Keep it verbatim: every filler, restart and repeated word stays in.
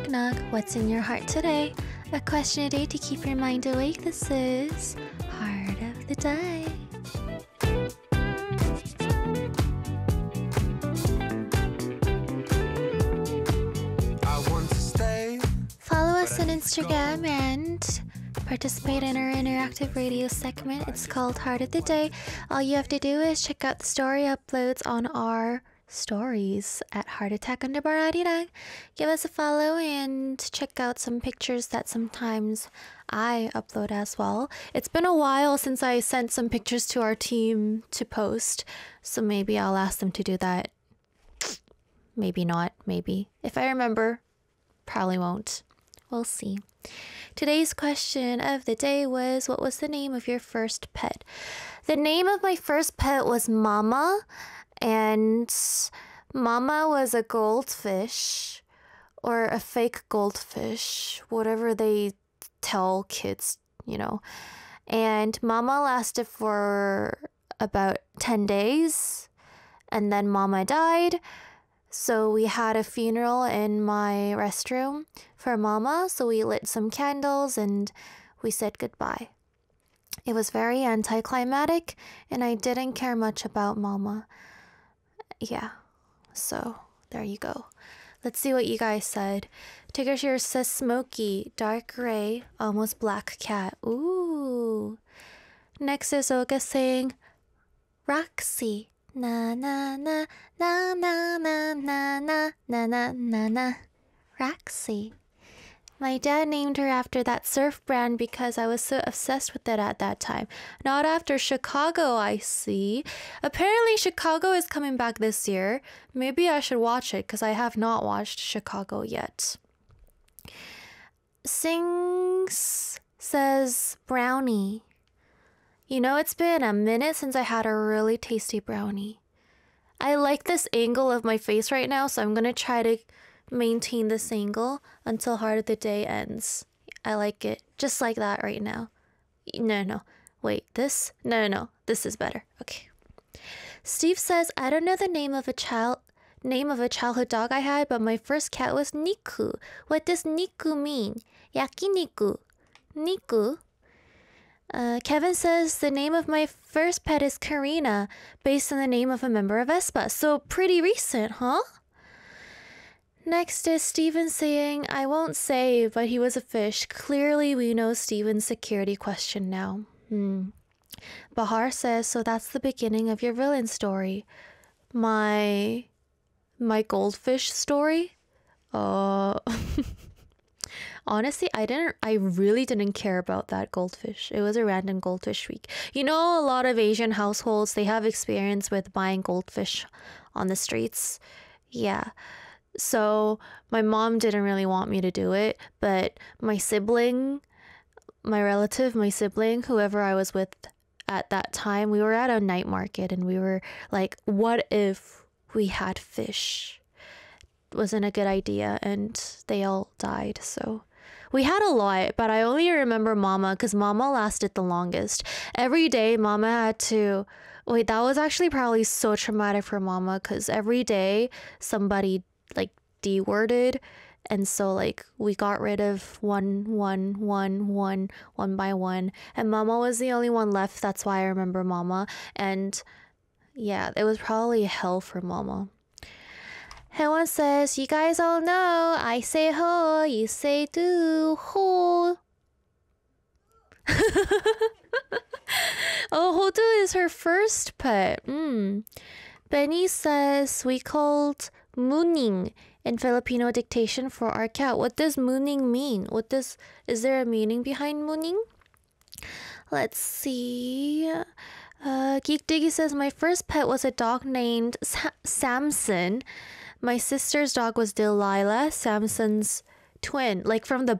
knock. What's in your heart today? A question a day to keep your mind awake. This is Heart of the Day. I want to stay. Follow us on Instagram and participate in our interactive radio segment. It's called Heart of the Day. All you have to do is check out the story uploads on our stories at Heart Attack underbar Arirang. Give us a follow and check out some pictures that sometimes I upload as well. It's been a while since I sent some pictures to our team to post, so maybe I'll ask them to do that. Maybe not, maybe. If I remember, probably won't. We'll see. Today's question of the day was, what was the name of your first pet? The name of my first pet was Mama, and Mama was a goldfish, or a fake goldfish, whatever they tell kids, you know. And Mama lasted for about ten days, and then Mama died. So we had a funeral in my restroom for Mama, so we lit some candles and we said goodbye. It was very anticlimactic, and I didn't care much about Mama. Yeah, so there you go. Let's see what you guys said. Tiggershire says smoky, dark gray, almost black cat. Ooh. Next is Olga saying Roxy. Na na na na na na na na na na na na. Roxy. My dad named her after that surf brand because I was so obsessed with it at that time. Not after Chicago, I see. Apparently Chicago is coming back this year. Maybe I should watch it because I have not watched Chicago yet. Sings says brownie. You know, it's been a minute since I had a really tasty brownie. I like this angle of my face right now, so I'm going to try to maintain this angle until Heart of the Day ends. I like it just like that right now. No, no. Wait, this? No, no, no. This is better. Okay. Steve says, I don't know the name of a child name of a childhood dog I had, but my first cat was Niku. What does Niku mean? Yakiniku. Niku? Uh, Kevin says the name of my first pet is Karina, based on the name of a member of Vespa. So pretty recent, huh? Next is Steven saying, I won't say, but he was a fish. Clearly we know Steven's security question now. Hmm. Bahar says, so that's the beginning of your villain story. My... My goldfish story? Uh... Honestly, I didn't, I really didn't care about that goldfish. It was a random goldfish week. You know, a lot of Asian households, they have experience with buying goldfish on the streets. Yeah. So my mom didn't really want me to do it, but my sibling, my relative, my sibling, whoever I was with at that time, we were at a night market and we were like, what if we had fish? Wasn't a good idea, and they all died, so... We had a lot, but I only remember Mama because Mama lasted the longest. Every day, Mama had to... Wait, that was actually probably so traumatic for Mama because every day somebody, like, de-worded. And so, like, we got rid of one, one, one, one, one by one. And Mama was the only one left. That's why I remember Mama. And, yeah, it was probably hell for Mama. Hewan says, you guys all know, I say ho, you say do, ho. Oh, Hodu is her first pet. Mm. Benny says, we called mooning in Filipino dictation for our cat. What does mooning mean? What does, is there a meaning behind mooning? Let's see. Uh, Geek Diggy says, my first pet was a dog named Sa- Samson. My sister's dog was Delilah, Samson's twin, like from the